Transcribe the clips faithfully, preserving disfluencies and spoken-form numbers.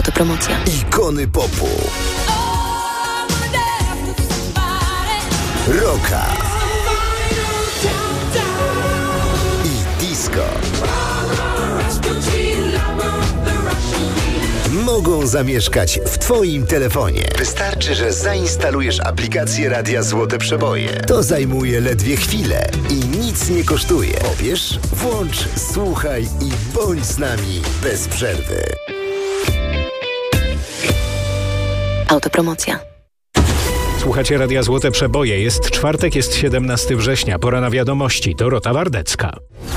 Autopromocja. Ikony popu. Rocka. I disco. Mogą zamieszkać w Twoim telefonie. Wystarczy, że zainstalujesz aplikację Radia Złote Przeboje. To zajmuje ledwie chwilę i nic nie kosztuje. Pobierz, włącz, słuchaj i bądź z nami bez przerwy. Autopromocja. Słuchacie Radia Złote Przeboje. Jest czwartek, jest siedemnastego września. Pora na wiadomości. Dorota Wardecka.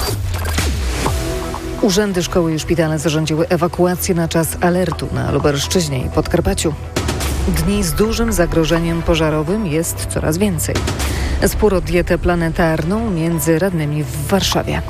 Urzędy, szkoły i szpitale zarządziły ewakuację na czas alertu na Lubelszczyźnie i Podkarpaciu. Dni z dużym zagrożeniem pożarowym jest coraz więcej. Spór o dietę planetarną między radnymi w Warszawie.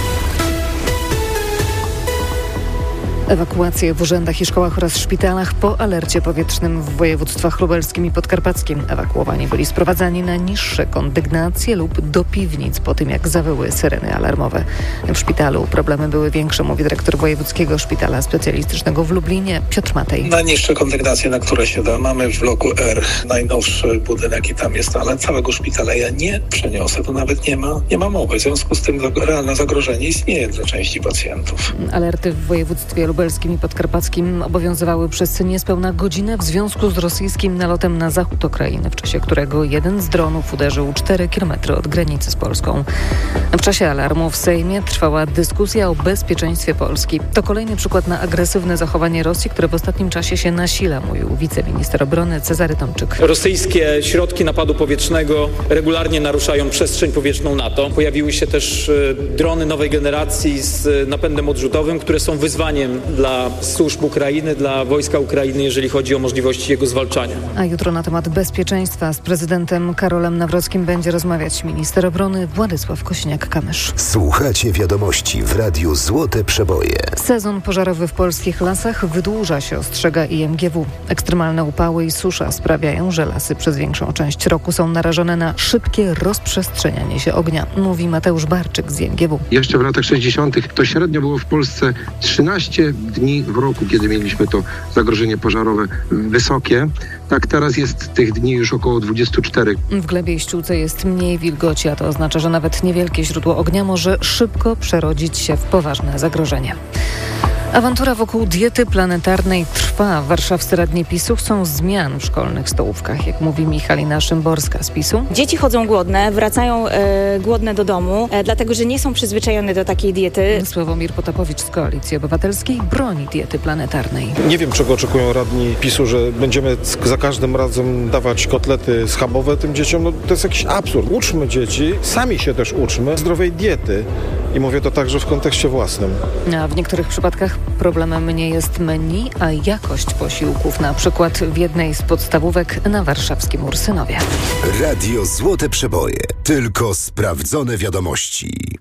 Ewakuacje w urzędach i szkołach oraz szpitalach po alercie powietrznym w województwach lubelskim i podkarpackim. Ewakuowani byli sprowadzani na niższe kondygnacje lub do piwnic po tym, jak zawyły syreny alarmowe. W szpitalu problemy były większe, mówi dyrektor Wojewódzkiego Szpitala Specjalistycznego w Lublinie Piotr Matej. Na niższe kondygnacje, na które się da. Mamy w bloku R najnowszy budynek i tam jest, ale całego szpitala ja nie przeniosę. To nawet nie ma, nie ma mowy. W związku z tym realne zagrożenie istnieje dla części pacjentów. Alerty w województwie lubelskim i podkarpackim obowiązywały przez niespełna godzinę w związku z rosyjskim nalotem na zachód Ukrainy, w czasie którego jeden z dronów uderzył cztery kilometry od granicy z Polską. W czasie alarmu w Sejmie trwała dyskusja o bezpieczeństwie Polski. To kolejny przykład na agresywne zachowanie Rosji, które w ostatnim czasie się nasila, mówił wiceminister obrony Cezary Tomczyk. Rosyjskie środki napadu powietrznego regularnie naruszają przestrzeń powietrzną NATO. Pojawiły się też drony nowej generacji z napędem odrzutowym, które są wyzwaniem dla służb Ukrainy, dla wojska Ukrainy, jeżeli chodzi o możliwości jego zwalczania. A jutro na temat bezpieczeństwa z prezydentem Karolem Nawrockim będzie rozmawiać minister obrony Władysław Kosiniak-Kamysz. Słuchacie wiadomości w Radiu Złote Przeboje. Sezon pożarowy w polskich lasach wydłuża się, ostrzega I M G W. Ekstremalne upały i susza sprawiają, że lasy przez większą część roku są narażone na szybkie rozprzestrzenianie się ognia, mówi Mateusz Barczyk z I M G W. Jeszcze w latach sześćdziesiątych to średnio było w Polsce trzynaście dni w roku, kiedy mieliśmy to zagrożenie pożarowe wysokie. Tak, teraz jest tych dni już około dwadzieścia cztery. W glebie i ściółce jest mniej wilgoci, a to oznacza, że nawet niewielkie źródło ognia może szybko przerodzić się w poważne zagrożenie. Awantura wokół diety planetarnej trwa. Warszawscy radni PiSu chcą zmian w szkolnych stołówkach, jak mówi Michalina Szymborska z PiSu. Dzieci chodzą głodne, wracają e, głodne do domu, e, dlatego że nie są przyzwyczajone do takiej diety. Sławomir Potapowicz z Koalicji Obywatelskiej broni diety planetarnej. Nie wiem, czego oczekują radni PiSu, że będziemy za każdym razem dawać kotlety schabowe tym dzieciom. No, to jest jakiś absurd. Uczmy dzieci, sami się też uczmy zdrowej diety. I mówię to także w kontekście własnym. A w niektórych przypadkach problemem nie jest menu, a jakość posiłków. Na przykład w jednej z podstawówek na warszawskim Ursynowie. Radio Złote Przeboje. Tylko sprawdzone wiadomości.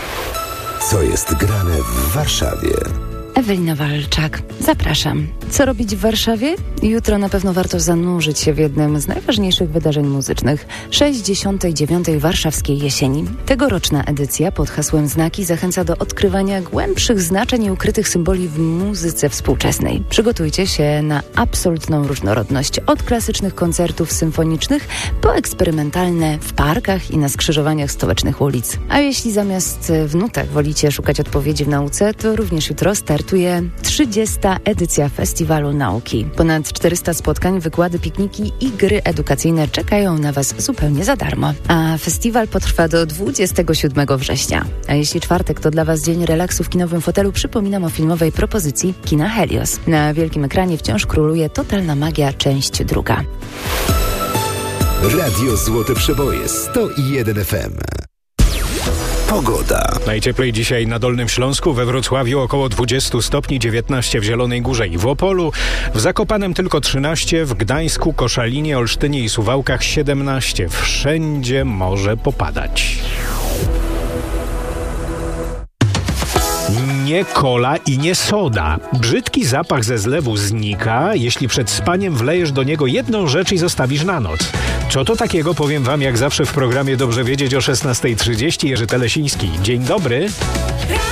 Co jest grane w Warszawie? Ewelina Walczak. Zapraszam. Co robić w Warszawie? Jutro na pewno warto zanurzyć się w jednym z najważniejszych wydarzeń muzycznych sześćdziesiątej dziewiątej Warszawskiej Jesieni. Tegoroczna edycja pod hasłem Znaki zachęca do odkrywania głębszych znaczeń i ukrytych symboli w muzyce współczesnej. Przygotujcie się na absolutną różnorodność. Od klasycznych koncertów symfonicznych po eksperymentalne w parkach i na skrzyżowaniach stołecznych ulic. A jeśli zamiast w nutach wolicie szukać odpowiedzi w nauce, to również jutro startuje trzydziesta edycja Festiwalu Nauki. Ponad czterysta spotkań, wykłady, pikniki i gry edukacyjne czekają na Was zupełnie za darmo. A festiwal potrwa do dwudziestego siódmego września. A jeśli czwartek to dla Was dzień relaksu w kinowym fotelu, przypominam o filmowej propozycji Kina Helios. Na wielkim ekranie wciąż króluje totalna magia, część druga. Radio Złote Przeboje sto jeden F M. Pogoda. Najcieplej dzisiaj na Dolnym Śląsku, we Wrocławiu około dwadzieścia stopni, dziewiętnaście w Zielonej Górze i w Opolu, w Zakopanem tylko trzynaście, w Gdańsku, Koszalinie, Olsztynie i Suwałkach siedemnaście. Wszędzie może popadać. Nie kola i nie soda. Brzydki zapach ze zlewu znika, jeśli przed spaniem wlejesz do niego jedną rzecz i zostawisz na noc. Co to takiego, powiem Wam jak zawsze w programie Dobrze Wiedzieć o szesnasta trzydzieści. Jerzy Telesiński. Dzień dobry.